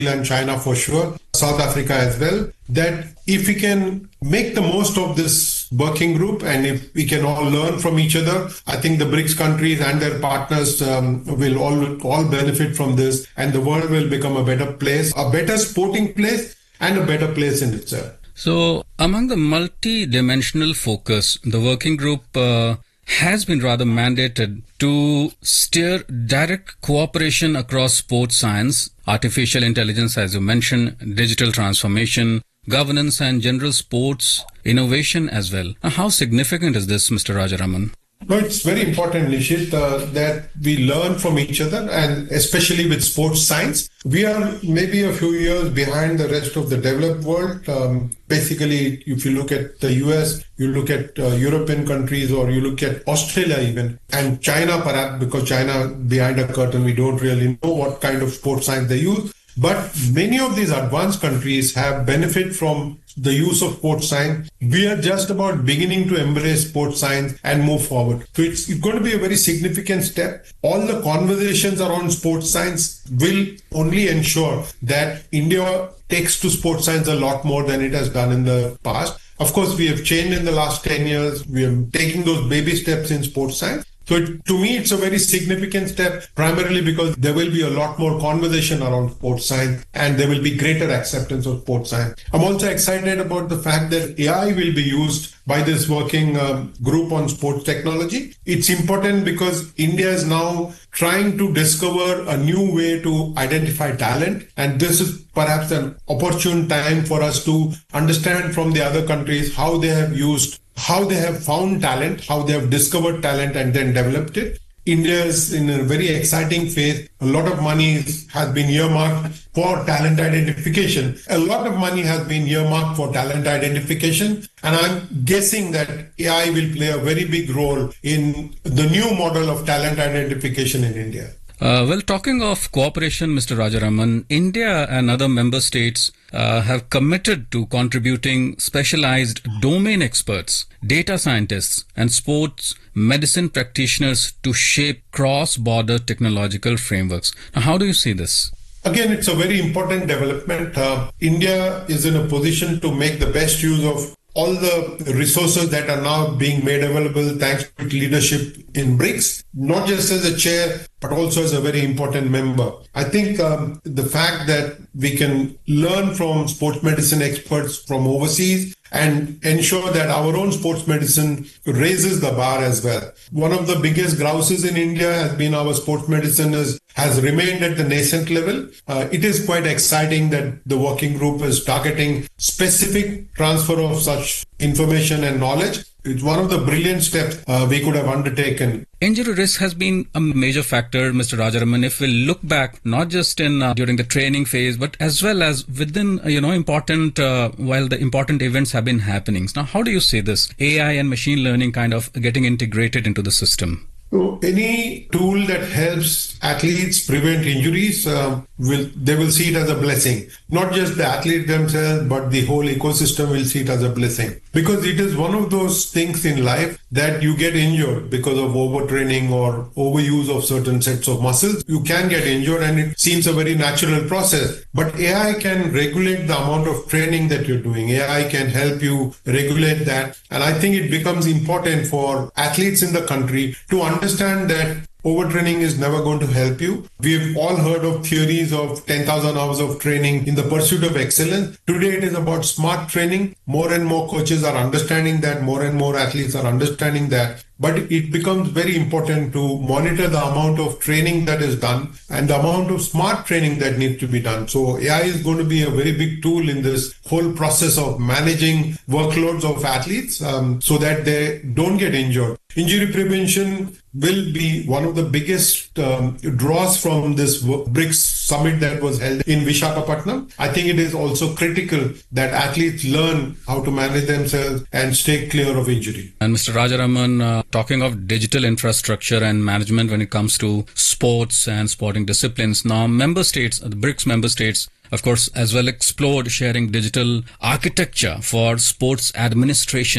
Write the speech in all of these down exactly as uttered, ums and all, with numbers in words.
and China for sure, South Africa as well, that if we can make the most of this working group and if we can all learn from each other, I think the BRICS countries and their partners um, will all, all benefit from this, and the world will become a better place, a better sporting place and a better place in itself. So among the multi-dimensional focus, the working group uh, has been rather mandated to steer direct cooperation across sports science, artificial intelligence, as you mentioned, digital transformation, governance and general sports innovation as well. Now, how significant is this, Mister Rajaraman? No, it's very important, Nishit, uh, that we learn from each other, and especially with sports science. We are maybe a few years behind the rest of the developed world. Um, basically, if you look at the U S, you look at uh, European countries, or you look at Australia even, and China perhaps, because China behind a curtain, we don't really know what kind of sports science they use. But many of these advanced countries have benefit from the use of sports science. We are just about beginning to embrace sports science and move forward. So it's, it's going to be a very significant step. All the conversations around sports science will only ensure that India takes to sports science a lot more than it has done in the past. Of course, we have changed in the last ten years. We are taking those baby steps in sports science. So it, to me, it's a very significant step, primarily because there will be a lot more conversation around sports science and there will be greater acceptance of sports science. I'm also excited about the fact that A I will be used by this working um, group on sports technology. It's important because India is now trying to discover a new way to identify talent. And this is perhaps an opportune time for us to understand from the other countries how they have used how they have found talent, how they have discovered talent and then developed it. India is in a very exciting phase. A lot of money has been earmarked for talent identification. A lot of money has been earmarked for talent identification. And I'm guessing that A I will play a very big role in the new model of talent identification in India. Uh, well, talking of cooperation, Mister Rajaraman, India and other member states uh, have committed to contributing specialized domain experts, data scientists, and sports medicine practitioners to shape cross-border technological frameworks. Now, how do you see this? Again, it's a very important development. Uh, India is in a position to make the best use of all the resources that are now being made available thanks to leadership in BRICS, not just as a chair, but also as a very important member. I think um, the fact that we can learn from sports medicine experts from overseas and ensure that our own sports medicine raises the bar as well. One of the biggest grouses in India has been our sports medicine is, has remained at the nascent level. Uh, it is quite exciting that the working group is targeting specific transfer of such information and knowledge. It's one of the brilliant steps uh, we could have undertaken. Injury risk has been a major factor, Mister Rajaraman. If we look back, not just in uh, during the training phase, but as well as within, uh, you know, important, uh, while the important events have been happening. Now, how do you see this A I and machine learning kind of getting integrated into the system? So any tool that helps athletes prevent injuries, uh, will they will see it as a blessing. Not just the athlete themselves, but the whole ecosystem will see it as a blessing. Because it is one of those things in life that you get injured because of overtraining or overuse of certain sets of muscles. You can get injured and it seems a very natural process. But A I can regulate the amount of training that you're doing. A I can help you regulate that. And I think it becomes important for athletes in the country to understand that overtraining is never going to help you. We've all heard of theories of ten thousand hours of training in the pursuit of excellence. Today it is about smart training. More and more coaches are understanding that. More and more athletes are understanding that. But it becomes very important to monitor the amount of training that is done and the amount of smart training that needs to be done. So A I is going to be a very big tool in this whole process of managing workloads of athletes um, so that they don't get injured. Injury prevention will be one of the biggest um, draws from this BRICS summit that was held in Visakhapatnam. I think it is also critical that athletes learn how to manage themselves and stay clear of injury. And Mister Rajaraman, uh, talking of digital infrastructure and management when it comes to sports and sporting disciplines, now member states, the BRICS member states, of course, as well explored sharing digital architecture for sports administration.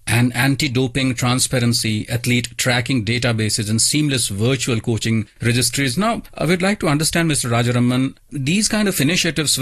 and anti-doping transparency, athlete tracking databases, and seamless virtual coaching registries. Now, I would like to understand, Mister Rajaraman, these kind of initiatives